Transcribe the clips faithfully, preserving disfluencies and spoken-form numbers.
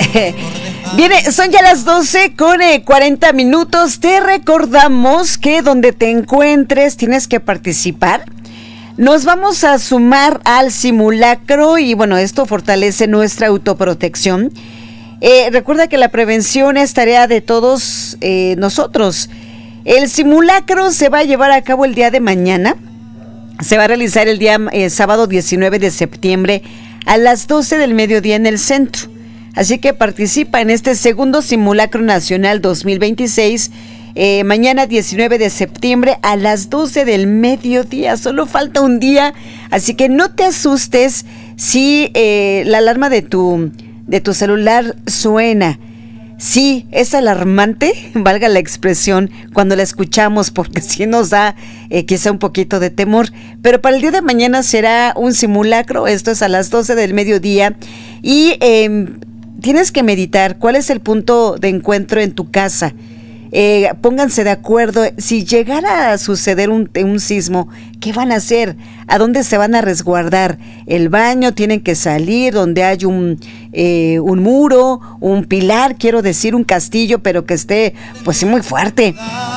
Viene, son ya las doce con eh, cuarenta minutos. Te recordamos que donde te encuentres tienes que participar. Nos vamos a sumar al simulacro y bueno, esto fortalece nuestra autoprotección. Eh, recuerda que la prevención es tarea de todos eh, nosotros. El simulacro se va a llevar a cabo el día de mañana. Se va a realizar el día eh, sábado diecinueve de septiembre a las doce del mediodía en el centro. Así que participa en este segundo simulacro nacional dos mil veintiséis, eh, mañana diecinueve de septiembre a las doce del mediodía. Solo falta un día, así que no te asustes si eh, la alarma de tu, de tu celular suena. Sí, es alarmante, valga la expresión, cuando la escuchamos, porque sí nos da eh, quizá un poquito de temor. Pero para el día de mañana será un simulacro, esto es a las doce del mediodía, y eh, tienes que meditar cuál es el punto de encuentro en tu casa. Eh, pónganse de acuerdo, si llegara a suceder un, un sismo, ¿qué van a hacer? ¿A dónde se van a resguardar? ¿El baño? ¿Tienen que salir donde hay un, eh, un muro, un pilar, quiero decir, un castillo, pero que esté, pues sí, muy fuerte?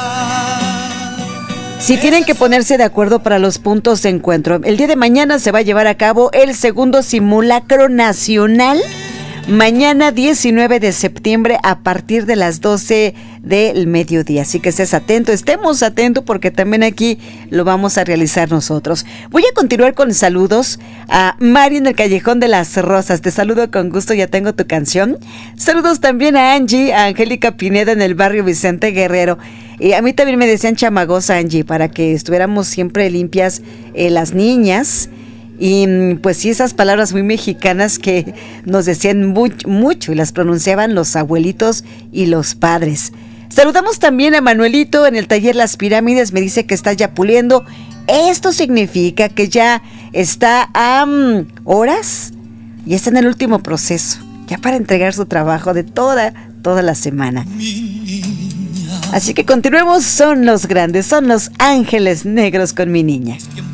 Si tienen que ponerse de acuerdo para los puntos de encuentro. El día de mañana se va a llevar a cabo el segundo simulacro nacional. Mañana diecinueve de septiembre a partir de las doce del mediodía. Así que estés atento, estemos atentos porque también aquí lo vamos a realizar nosotros. Voy a continuar con saludos a Mari en el Callejón de las Rosas. Te saludo con gusto, ya tengo tu canción. Saludos también a Angie, a Angélica Pineda en el barrio Vicente Guerrero. Y a mí también me decían chamagosa, Angie, para que estuviéramos siempre limpias eh, las niñas. Y pues sí, esas palabras muy mexicanas que nos decían mucho, mucho y las pronunciaban los abuelitos y los padres. Saludamos también a Manuelito en el taller Las Pirámides, me dice que está ya puliendo. Esto significa que ya está a um, horas y está en el último proceso, ya para entregar su trabajo de toda, toda la semana. Así que continuemos, son los grandes, son los ángeles negros con mi niña.